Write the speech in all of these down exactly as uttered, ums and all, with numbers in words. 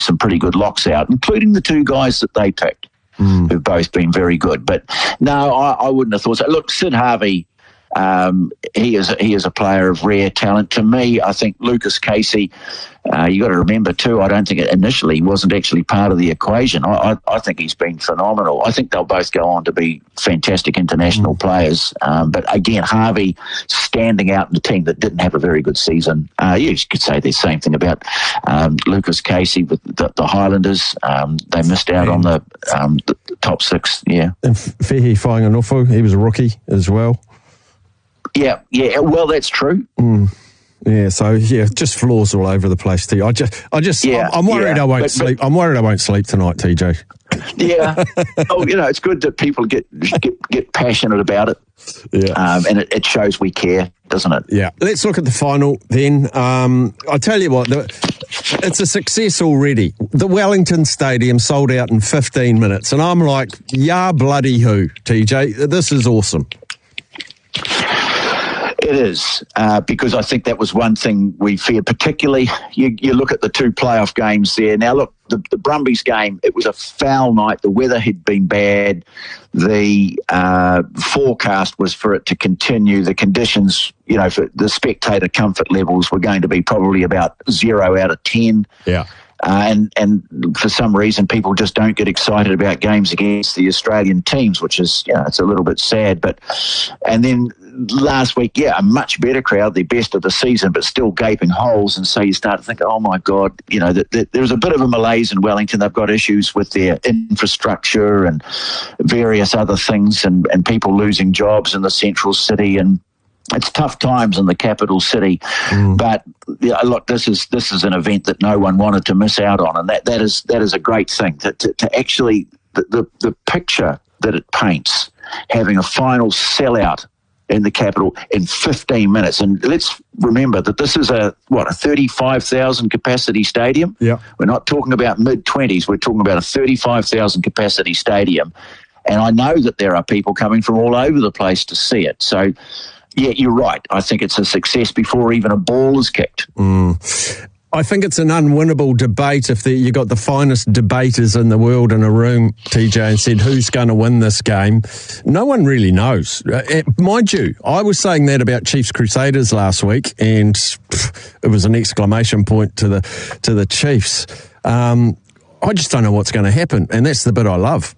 some pretty good locks out, including the two guys that they picked, mm. who've both been very good. But no, I, I wouldn't have thought so. Look, Sid Harvey, um, he is a, he is a player of rare talent. To me, I think Lucas Casey, uh, you got to remember too, I don't think it initially wasn't actually part of the equation. I, I, I think he's been phenomenal. I think they'll both go on to be fantastic international mm. players. Um, but again, Harvey standing out in the team that didn't have a very good season. Uh, you could say the same thing about um, Lucas Casey with the, the Highlanders. Um, they missed out on the, um, the top six. Yeah, and Fehi Whainganufu, he was a rookie as well. Yeah, yeah. Well, that's true. Mm. Yeah, so yeah, just flaws all over the place. T. I just, I just, yeah, I'm, I'm worried yeah, I won't but, sleep. But, I'm worried I won't sleep tonight, T J. Yeah. Oh, you know, it's good that people get get, get passionate about it. Yeah, um, and it, it shows we care, doesn't it? Yeah. Let's look at the final then. Um, I tell you what, the, it's a success already. The Wellington Stadium sold out in fifteen minutes, and I'm like, yeah, bloody who, T J? This is awesome. It is, uh, because I think that was one thing we feared, particularly you, you look at the two playoff games there. Now, look, the, the Brumbies game, it was a foul night. The weather had been bad. The uh, forecast was for it to continue. The conditions, you know, for the spectator comfort levels were going to be probably about zero out of ten. Yeah. Uh, and, and for some reason, people just don't get excited about games against the Australian teams, which is, you know, it's a little bit sad. But, and then last week, yeah, a much better crowd, the best of the season, but still gaping holes. And so you start to think, oh my God, you know, that, that there's a bit of a malaise in Wellington. They've got issues with their infrastructure and various other things, and, and people losing jobs in the central city, and it's tough times in the capital city. Mm. But yeah, look, this is this is an event that no one wanted to miss out on, and that, that is that is a great thing to to, to actually the, the the picture that it paints, having a final sellout in the capital in fifteen minutes. And let's remember that this is a what a thirty-five thousand capacity stadium. Yeah, we're not talking about mid twenties. We're talking about a thirty-five thousand capacity stadium, and I know that there are people coming from all over the place to see it. So. Yeah, you're right. I think it's a success before even a ball is kicked. Mm. I think it's an unwinnable debate if the, you got the finest debaters in the world in a room, T J, and said, who's going to win this game? No one really knows. Uh, mind you, I was saying that about Chiefs Crusaders last week, and pff, it was an exclamation point to the, to the Chiefs. Um, I just don't know what's going to happen, and that's the bit I love.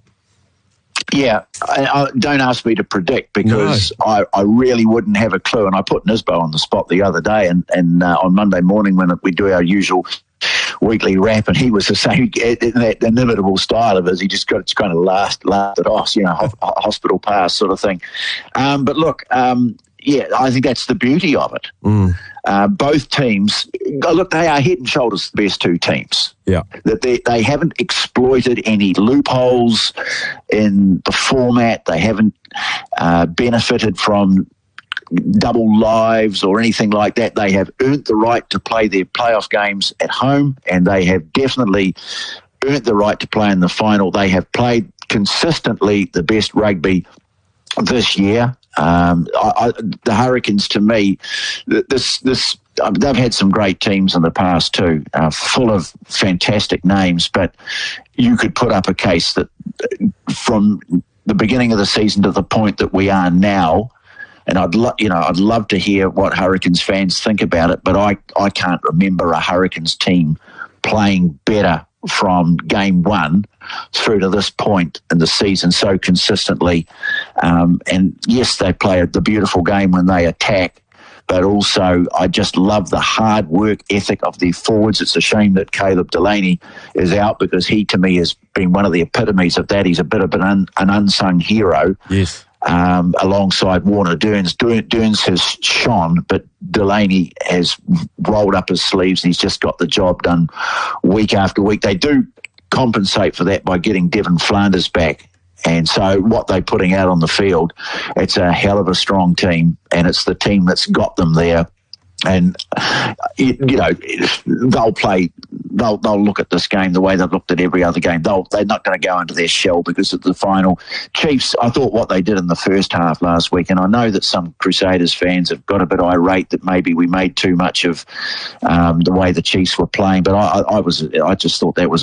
Yeah, I, I, don't ask me to predict, because no. I, I really wouldn't have a clue. And I put Nisbo on the spot the other day, and, and uh, on Monday morning when we do our usual weekly wrap, and he was the same, in that inimitable style of his. He just got to kind of laughed, laughed it off, you know, ho- hospital pass sort of thing. Um, but look, um, yeah, I think that's the beauty of it. Mm. Uh, both teams, look, they are head and shoulders the best two teams. Yeah, that they they haven't exploited any loopholes in the format. They haven't uh, benefited from double lives or anything like that. They have earned the right to play their playoff games at home, and they have definitely earned the right to play in the final. They have played consistently the best rugby this year. Um, I, I, the Hurricanes, to me, this this um, they've had some great teams in the past too, uh, full of fantastic names. But you could put up a case that from the beginning of the season to the point that we are now, and I'd lo- you know I'd love to hear what Hurricanes fans think about it. But I I can't remember a Hurricanes team playing better from game one through to this point in the season so consistently. Um, and yes, they play the beautiful game when they attack, but also I just love the hard work ethic of their forwards. It's a shame that Caleb Delaney is out, because he, to me, has been one of the epitomes of that. He's a bit of an, un, an unsung hero. Yes. Um, alongside Warner Dearns. Dearns has shone, but Delaney has rolled up his sleeves, and he's just got the job done week after week. They do compensate for that by getting Devon Flanders back. And so what they're putting out on the field, it's a hell of a strong team, and it's the team that's got them there. And, it, you know, they'll play, they'll they'll look at this game the way they've looked at every other game. They'll, they're not going to go into their shell because of the final. Chiefs, I thought what they did in the first half last week, and I know that some Crusaders fans have got a bit irate that maybe we made too much of um, the way the Chiefs were playing, but I, I, I was, I just thought that was